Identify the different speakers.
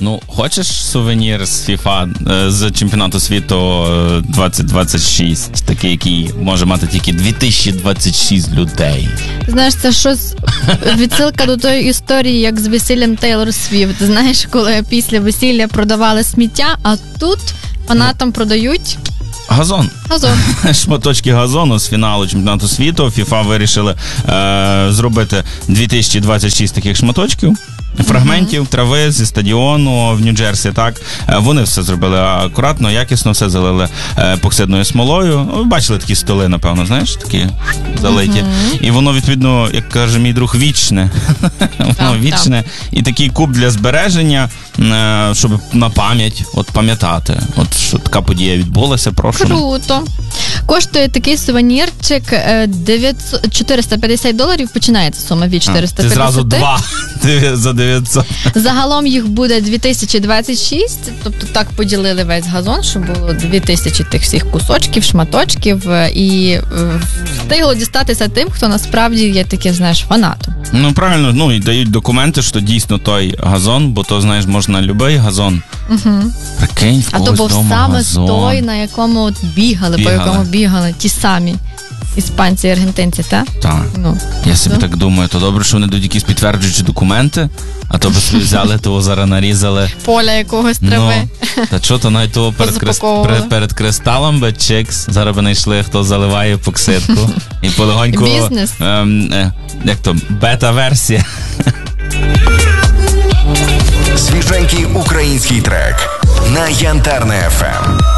Speaker 1: Ну, хочеш сувенір з FIFA, з чемпіонату світу 2026, такий, який може мати тільки 2026 людей?
Speaker 2: Знаєш, це щось відсилка до тої історії, як з весіллям Тейлор Свіфт. Знаєш, коли після весілля продавали сміття, а тут фанатам продають...
Speaker 1: Газон.
Speaker 2: Шматочки
Speaker 1: газону з фіналу чемпіонату світу. FIFA вирішили зробити 2026 таких шматочків. Фрагментів трави зі стадіону в Нью-Джерсі, так. Вони все зробили акуратно, якісно, все залили епоксидною смолою. Ви бачили такі столи, напевно, знаєш, такі залиті. І воно, відповідно, як каже мій друг, вічне. Воно вічне. І такий куб для збереження, щоб на пам'ять, от пам'ятати. От що така подія відбулася, прошу.
Speaker 2: Круто. Коштує такий сувенірчик $450, починається сума від 450.
Speaker 1: Ти зразу два за 900.
Speaker 2: Загалом їх буде 2026, тобто так поділили весь газон, щоб було 2000 тих всіх кусочків, шматочків, і встигло дістатися тим, хто насправді є таким, знаєш, фанатом.
Speaker 1: Ну, правильно, ну, і дають документи, що дійсно той газон, бо то, знаєш, можна любий газон. Прикинь, в когось
Speaker 2: був саме газон. Той, на якому от бігали, по якому бігали ті самі іспанці і аргентинці, так?
Speaker 1: Так. Ну, я собі так думаю, то добре, що вони дають якісь підтверджуючі документи, а то би собі взяли, того зараз нарізали.
Speaker 2: Поля якогось трави.
Speaker 1: Ну, та що то навіть того перед кристалом би чикс, зараз би знайшли, хто заливає епоксидку. І полегоньку...
Speaker 2: Бізнес.
Speaker 1: Як то, бета-версія.
Speaker 3: Свіженький український трек на Янтарне FM.